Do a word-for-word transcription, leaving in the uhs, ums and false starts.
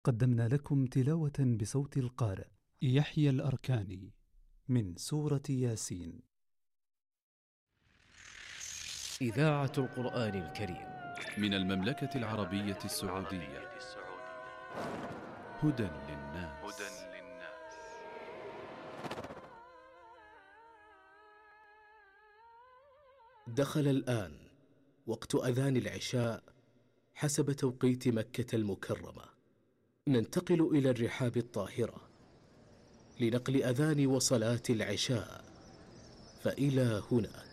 قدمنا لكم تلاوة بصوت القارئ يحيى الأركاني من سورة ياسين. إذاعة القرآن الكريم من المملكة العربية السعودية. هدى للناس. دخل الآن وقت أذان العشاء حسب توقيت مكة المكرمة. ننتقل إلى الرحاب الطاهرة لنقل أذان وصلاة العشاء، فإلى هناك.